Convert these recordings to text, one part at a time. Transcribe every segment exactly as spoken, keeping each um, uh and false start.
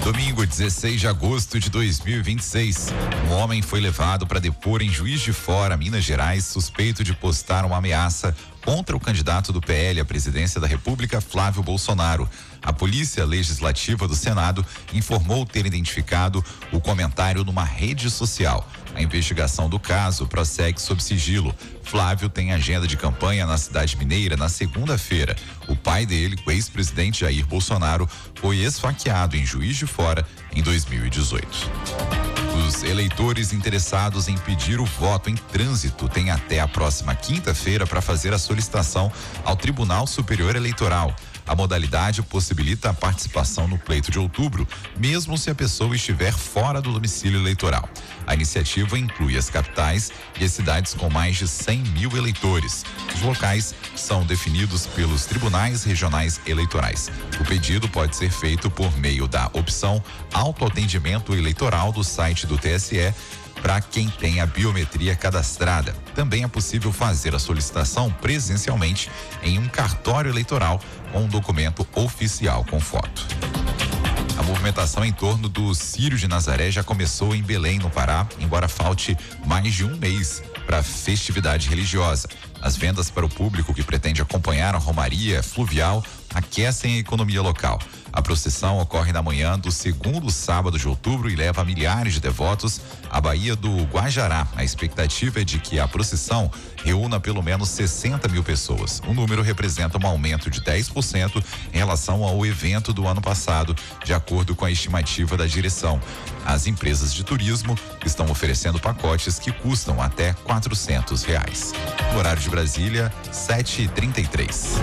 Domingo, dezesseis de agosto de dois mil e vinte e seis, um homem foi levado para depor em Juiz de Fora, Minas Gerais, suspeito de postar uma ameaça contra o candidato do P L à presidência da República, Flávio Bolsonaro. A Polícia Legislativa do Senado informou ter identificado o comentário numa rede social. A investigação do caso prossegue sob sigilo. Flávio tem agenda de campanha na cidade mineira na segunda-feira. O pai dele, o ex-presidente Jair Bolsonaro, foi esfaqueado em Juiz de Fora em dois mil e dezoito. Os eleitores interessados em pedir o voto em trânsito têm até a próxima quinta-feira para fazer a solicitação ao Tribunal Superior Eleitoral. A modalidade possibilita a participação no pleito de outubro, mesmo se a pessoa estiver fora do domicílio eleitoral. A iniciativa inclui as capitais e as cidades com mais de cem mil eleitores. Os locais são definidos pelos tribunais regionais eleitorais. O pedido pode ser feito por meio da opção autoatendimento eleitoral do site do T S E, para quem tem a biometria cadastrada. Também é possível fazer a solicitação presencialmente em um cartório eleitoral com um documento oficial com foto. A movimentação em torno do Círio de Nazaré já começou em Belém, no Pará, embora falte mais de um mês para a festividade religiosa. As vendas para o público que pretende acompanhar a romaria fluvial aquecem a economia local. A procissão ocorre na manhã do segundo sábado de outubro e leva milhares de devotos à Baía do Guajará. A expectativa é de que a procissão reúna pelo menos sessenta mil pessoas. O número representa um aumento de dez por cento em relação ao evento do ano passado, de acordo com a estimativa da direção. As empresas de turismo estão oferecendo pacotes que custam até quatrocentos reais. No horário de Brasília, sete e trinta e três.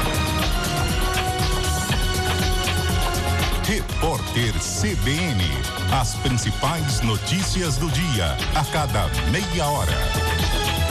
Repórter C B N. As principais notícias do dia, a cada meia hora.